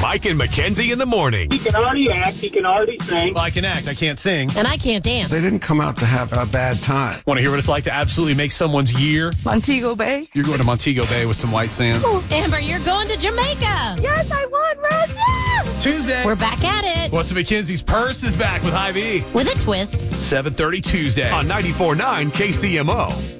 Mike and Mackenzie in the morning. He can already act. He can already sing. Well, I can act. I can't sing. And I can't dance. They didn't come out to have a bad time. Want to hear what it's like to absolutely make someone's year? Montego Bay. You're going to Montego Bay with some white sand. Amber, you're going to Jamaica. Yes, I won, Rose. Tuesday. We're back at it. What's Mackenzie's Purse is back with Hy-Vee. With a twist. 7:30 Tuesday On 94.9 KCMO.